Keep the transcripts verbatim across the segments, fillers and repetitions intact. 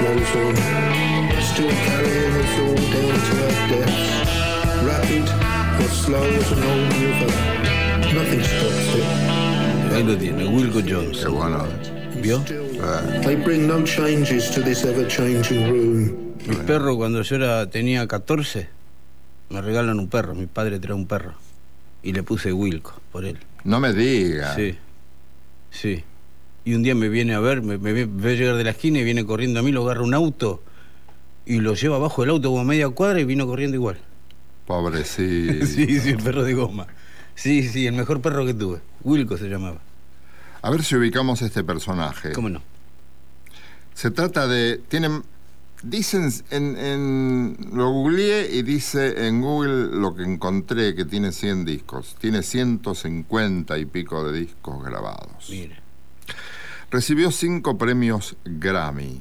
flows on, still carrying us all down to our deaths. Rapid or slow as an old river, nothing stops it. Ahí lo tiene, Wilco Jones. Qué bueno. ¿Vio? Eh, They bring no changes to this ever-changing room. Mi perro, cuando yo era, tenía catorce, me regalan un perro. Mi padre trae un perro. Y le puse Wilco por él. no me diga. Sí, sí. Y un día me viene a ver, me, me ve ve llegar de la esquina y viene corriendo a mí, lo agarra un auto y lo lleva abajo del auto como a media cuadra y vino corriendo igual. Pobrecito. Sí, sí, el perro de goma. Sí, sí, el mejor perro que tuve. Wilco se llamaba. A ver si ubicamos este personaje. ¿Cómo no? Se trata de... Tienen... Dicen en, en... Lo googleé y dice en Google lo que encontré, que tiene cien discos. Tiene ciento cincuenta y pico de discos grabados. Mire. Recibió cinco premios Grammy.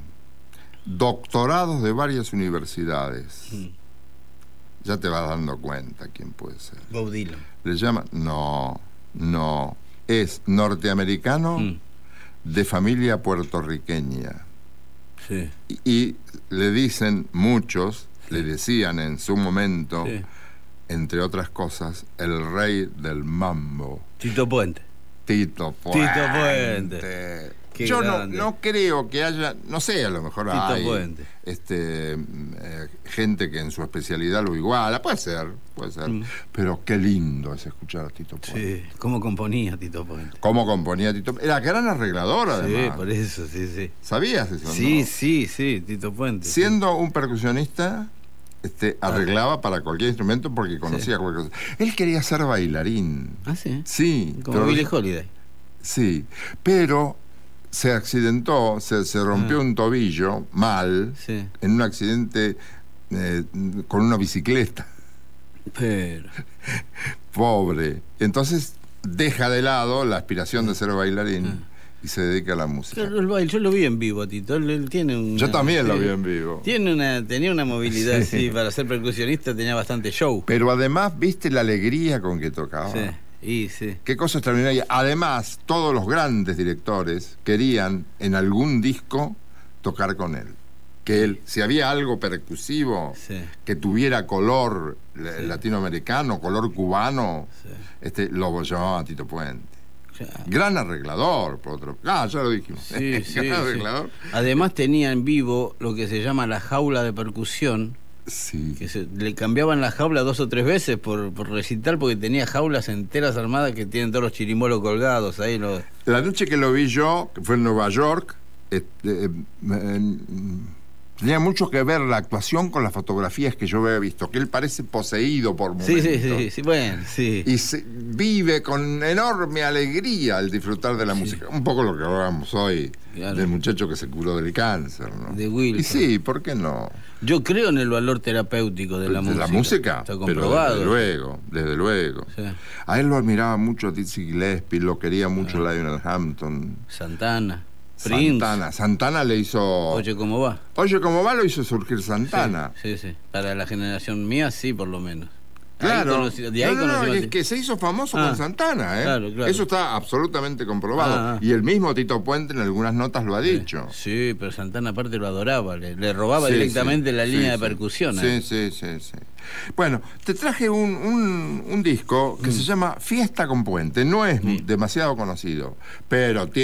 Doctorados de varias universidades. Mm. Ya te vas dando cuenta quién puede ser. Bob Dylan. Le llaman... No, no. Es norteamericano Mm. de familia puertorriqueña. Sí. Y, y le dicen muchos, le decían en su momento, Sí. entre otras cosas, el rey del mambo, Tito Puente. Tito Puente. Tito Puente. Qué Yo no, grande. no creo que haya, no sé, a lo mejor Tito hay Puente. este, eh, gente que en su especialidad lo iguala, puede ser, puede ser, Mm. pero qué lindo es escuchar a Tito Puente. Sí. ¿Cómo componía Tito Puente? Cómo componía Tito Puente. Era gran arreglador, además. Sí, por eso, sí, sí. ¿Sabías eso? Sí, no? sí, sí, Tito Puente. sí. Siendo un percusionista, este, arreglaba para cualquier instrumento porque conocía Sí. cualquier cosa. Él quería ser bailarín. Ah, sí. Sí. Como pero- Billie Holiday. Sí, pero se accidentó, se, se rompió Ah. un tobillo mal Sí. en un accidente eh, con una bicicleta. Pero. Pobre. Entonces deja de lado la aspiración de ser bailarín Ah. y se dedica a la música. Claro, el baile, yo lo vi en vivo a Tito. Él, él tiene un. Yo también lo vi en vivo. Tiene una, tenía una movilidad, Sí. sí. Para ser percusionista tenía bastante show. Pero además, ¿viste la alegría con que tocaba? Sí, y sí. Qué cosa extraordinaria. Además, todos los grandes directores querían en algún disco tocar con él. Que él, si había algo percusivo, Sí. que tuviera color la- Sí. latinoamericano, color cubano, Sí. este, lo llamaban Tito Puente. Ya. Gran arreglador, por otro. Ah, ya lo dijimos. Sí, sí, Gran sí. arreglador. Además tenía en vivo lo que se llama la jaula de percusión, Sí. que se, le cambiaban la jaula dos o tres veces por, por recital, porque tenía jaulas enteras armadas que tienen todos los chirimolos colgados ahí. Los... La noche que lo vi yo, que fue en Nueva York, este, eh, eh, tenía mucho que ver la actuación con las fotografías que yo había visto, que él parece poseído por momentos. Sí, sí, sí, sí, bueno, sí. Y se vive con enorme alegría al disfrutar de la Sí. música. Un poco lo que hablábamos hoy Claro. del muchacho que se curó del cáncer, ¿no? De Wilco. Y sí, ¿por qué no? Yo creo en el valor terapéutico de la de música. la música, Está pero comprobado. desde luego, desde luego. Sí. A él lo admiraba mucho a Dizzy Gillespie, lo quería mucho Ah. Lionel Hampton. Santana, Prince. Santana. Santana le hizo... Oye, ¿cómo va? Oye, ¿cómo va? Lo hizo surgir Santana. Sí, sí, sí. Para la generación mía, sí, por lo menos. Ahí Claro. conocí- de ahí no, no, no, conocí a es Ti- que se hizo famoso Ah. con Santana, ¿eh? Claro, claro. Eso está absolutamente comprobado. Ah, ah. Y el mismo Tito Puente en algunas notas lo ha dicho. Sí, pero Santana aparte lo adoraba, le, le robaba Sí, directamente sí, la sí, línea de sí. percusión. Sí, ¿eh? sí, sí, sí. Bueno, te traje un, un, un disco que se llama Fiesta con Puente. No es Mm. demasiado conocido, pero tiene